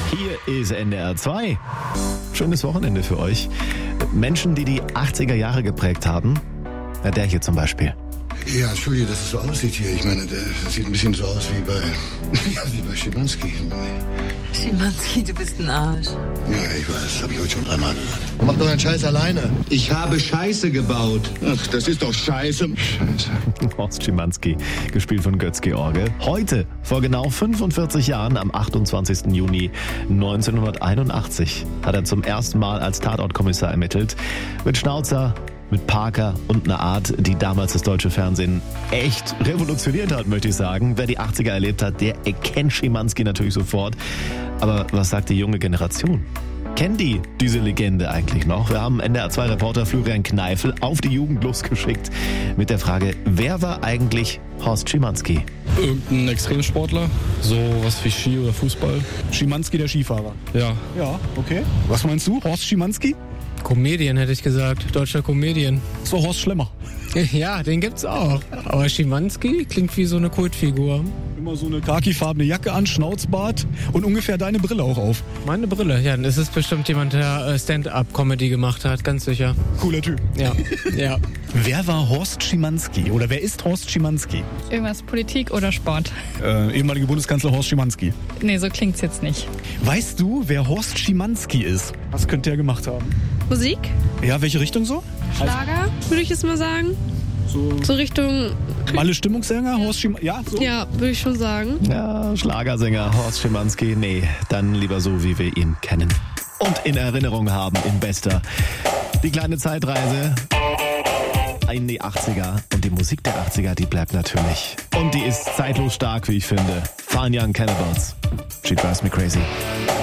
Hier ist NDR 2. Schönes Wochenende für euch. Menschen, die die 80er Jahre geprägt haben. Ja, der hier zum Beispiel. Ja, Entschuldige, dass es so aussieht hier. Ich meine, das sieht ein bisschen so aus wie bei Schimanski. Schimanski, du bist ein Arsch. Ja, ich weiß, das habe ich heute schon dreimal gehört. Mach doch einen Scheiß alleine. Ich habe Scheiße gebaut. Ach, das ist doch Scheiße. Scheiße. Horst Schimanski, gespielt von Götz-George. Heute, vor genau 45 Jahren, am 28. Juni 1981, hat er zum ersten Mal als Tatortkommissar ermittelt. Mit Schnauzer, mit Parker und einer Art, die damals das deutsche Fernsehen echt revolutioniert hat, möchte ich sagen. Wer die 80er erlebt hat, der erkennt Schimanski natürlich sofort. Aber was sagt die junge Generation? Kennen die diese Legende eigentlich noch? Wir haben NDR2-Reporter Florian Kneifel auf die Jugend losgeschickt mit der Frage, wer war eigentlich Horst Schimanski? Irgendein Extremsportler, so was wie Ski oder Fußball. Schimanski, der Skifahrer. Ja. Ja, okay. Was meinst du, Horst Schimanski? Comedian hätte ich gesagt, deutscher Comedian. So Horst Schlemmer. Ja, den gibt's auch. Aber Schimanski klingt wie so eine Kultfigur. Immer so eine khakifarbene Jacke an, Schnauzbart und ungefähr deine Brille auch auf. Meine Brille, ja, das ist bestimmt jemand, der Stand-up-Comedy gemacht hat, ganz sicher. Cooler Typ. Ja, ja. Wer war Horst Schimanski oder wer ist Horst Schimanski? Irgendwas Politik oder Sport? Ehemalige Bundeskanzler Horst Schimanski. Nee, so klingt's jetzt nicht. Weißt du, wer Horst Schimanski ist? Was könnte er gemacht haben? Musik? Ja, welche Richtung so? Schlager, würde ich jetzt mal sagen. So Richtung... Alle Stimmungssänger? Horst Schimanski? Ja, so? Ja, würde ich schon sagen. Ja, Schlagersänger Horst Schimanski. Nee, dann lieber so, wie wir ihn kennen. Und in Erinnerung haben, in bester. Die kleine Zeitreise in die 80er. Und die Musik der 80er, die bleibt natürlich. Und die ist zeitlos stark, wie ich finde. Fine Young Cannibals. She drives me crazy.